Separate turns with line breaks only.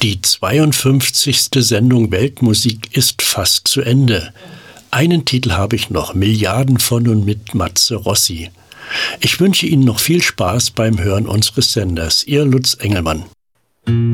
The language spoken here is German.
Die 52. Sendung Weltmusik ist fast zu Ende. Einen Titel habe ich noch, Milliarden von und mit Matze Rossi. Ich wünsche Ihnen noch viel Spaß beim Hören unseres Senders. Ihr Lutz Engelmann.